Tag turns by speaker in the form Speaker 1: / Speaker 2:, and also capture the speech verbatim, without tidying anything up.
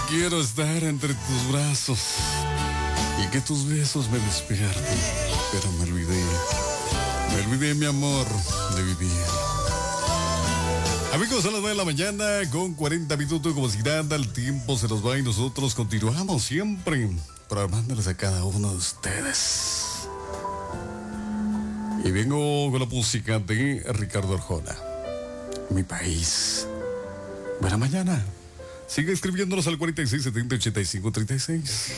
Speaker 1: quiero estar entre tus brazos y que tus besos me despierten, pero me olvidé, me olvidé, mi amor, de vivir. Amigos, a las nueve de la mañana con cuarenta minutos, como si nada, el tiempo se nos va y nosotros continuamos siempre programándoles a cada uno de ustedes. Y vengo con la música de Ricardo Arjona, Mi País. Buena mañana. Sigue escribiéndonos al cuarenta y seis setenta ochenta y cinco treinta y seis.